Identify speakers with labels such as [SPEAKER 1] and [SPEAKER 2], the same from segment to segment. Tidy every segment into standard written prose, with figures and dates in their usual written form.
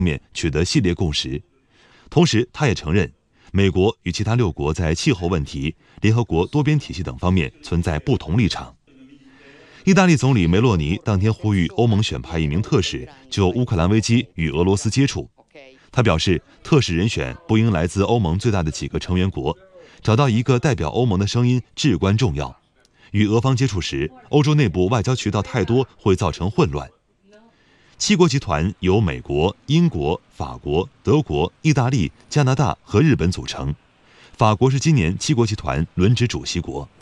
[SPEAKER 1] 面取得系列共识。同时，他也承认，美国与其他6国在气候问题、联合国多边体系等方面存在不同立场。意大利总理梅洛尼当天呼吁欧盟选派一名特使就乌克兰危机与俄罗斯接触。他表示，特使人选不应来自欧盟最大的几个成员国，找到一个代表欧盟的声音至关重要。与俄方接触时，欧洲内部外交渠道太多会造成混乱。7国集团由美国、英国、法国、德国、意大利、加拿大和日本组成，法国是今年7国集团轮值主席国。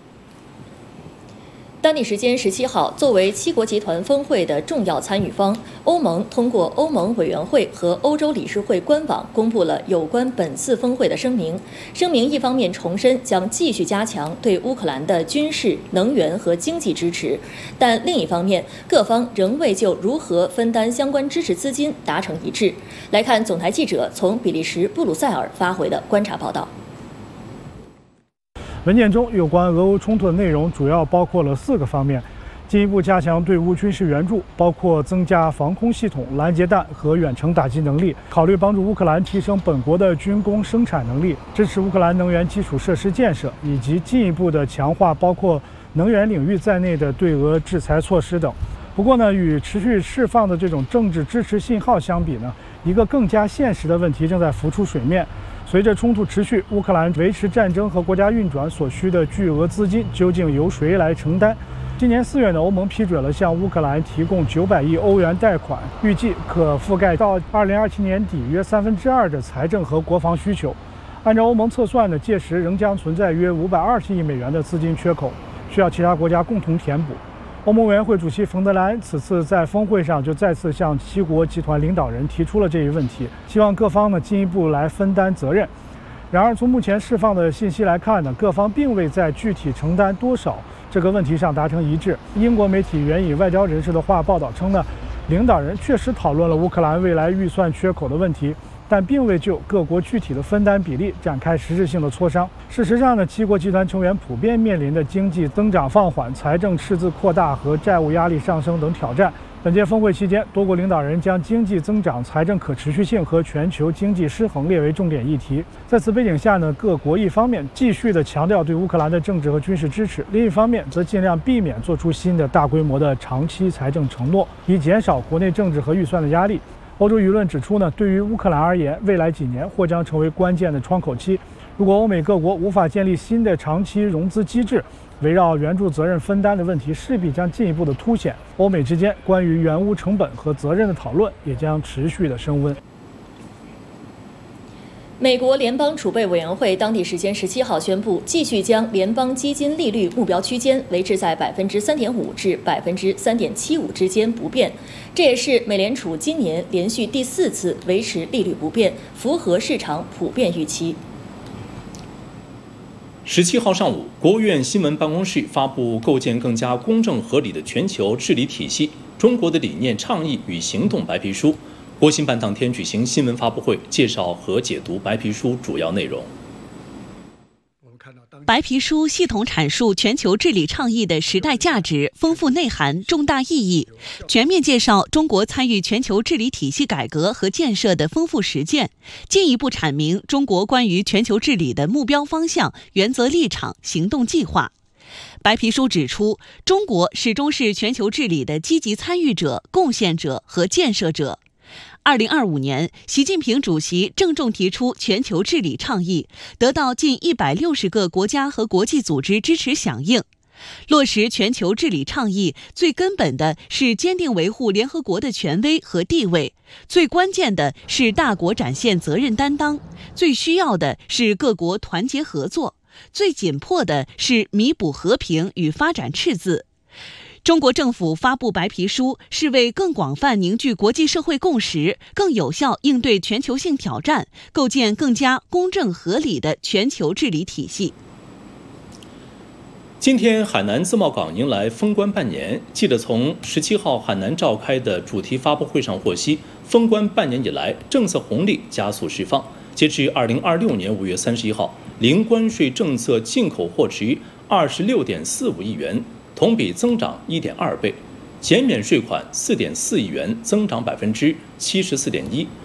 [SPEAKER 2] 当地时间17号，作为7国集团峰会的重要参与方，欧盟通过欧盟委员会和欧洲理事会官网公布了有关本次峰会的声明。声明一方面重申将继续加强对乌克兰的军事、能源和经济支持，但另一方面，各方仍未就如何分担相关支持资金达成一致。来看总台记者从比利时布鲁塞尔发回的观察报道。
[SPEAKER 3] 文件中有关俄乌冲突的内容主要包括了4个方面：进一步加强对乌军事援助，包括增加防空系统、拦截弹和远程打击能力；考虑帮助乌克兰提升本国的军工生产能力，支持乌克兰能源基础设施建设，以及进一步的强化包括能源领域在内的对俄制裁措施等。不过呢，与持续释放的这种政治支持信号相比呢，一个更加现实的问题正在浮出水面。随着冲突持续，乌克兰维持战争和国家运转所需的巨额资金究竟由谁来承担？今年4月呢，欧盟批准了向乌克兰提供900亿欧元贷款，预计可覆盖到2027年底约2/3的财政和国防需求。按照欧盟测算呢，届时仍将存在约520亿美元的资金缺口，需要其他国家共同填补。欧盟委员会主席冯德莱恩此次在峰会上就再次向7国集团领导人提出了这一问题，希望各方呢进一步来分担责任。然而，从目前释放的信息来看呢，各方并未在具体承担多少这个问题上达成一致。英国媒体援引外交人士的话报道称呢，领导人确实讨论了乌克兰未来预算缺口的问题，但并未就各国具体的分担比例展开实质性的磋商。事实上呢，7国集团成员普遍面临的经济增长放缓、财政赤字扩大和债务压力上升等挑战。本届峰会期间，多国领导人将经济增长、财政可持续性和全球经济失衡列为重点议题。在此背景下呢，各国一方面继续地强调对乌克兰的政治和军事支持，另一方面则尽量避免做出新的大规模的长期财政承诺，以减少国内政治和预算的压力。欧洲舆论指出呢，对于乌克兰而言，未来几年或将成为关键的窗口期。如果欧美各国无法建立新的长期融资机制，围绕援助责任分担的问题势必将进一步的凸显，欧美之间关于援乌成本和责任的讨论也将持续的升温。
[SPEAKER 2] 美国联邦储备委员会当地时间17号宣布，继续将联邦基金利率目标区间维持在3.5%至3.75%之间不变。这也是美联储今年连续第4次维持利率不变，符合市场普遍预期。
[SPEAKER 4] 17号上午，国务院新闻办公室发布《构建更加公正合理的全球治理体系：中国的理念、倡议与行动》白皮书。国新办当天举行新闻发布会，介绍和解读白皮书主要内容。
[SPEAKER 5] 白皮书系统阐述全球治理倡议的时代价值、丰富内涵、重大意义，全面介绍中国参与全球治理体系改革和建设的丰富实践，进一步阐明中国关于全球治理的目标方向、原则立场、行动计划。白皮书指出，中国始终是全球治理的积极参与者、贡献者和建设者。2025年，习近平主席郑重提出全球治理倡议，得到近160个国家和国际组织支持响应。落实全球治理倡议，最根本的是坚定维护联合国的权威和地位，最关键的是大国展现责任担当，最需要的是各国团结合作，最紧迫的是弥补和平与发展赤字。中国政府发布白皮书，是为更广泛凝聚国际社会共识，更有效应对全球性挑战，构建更加公正合理的全球治理体系。
[SPEAKER 4] 今天，海南自贸港迎来封关半年。记者从17号海南召开的主题发布会上获悉，封关半年以来，政策红利加速释放。截至2026年5月31号，零关税政策进口货值26.45亿元。同比增长1.2倍， 减免税款4.4亿元，增长74.1%。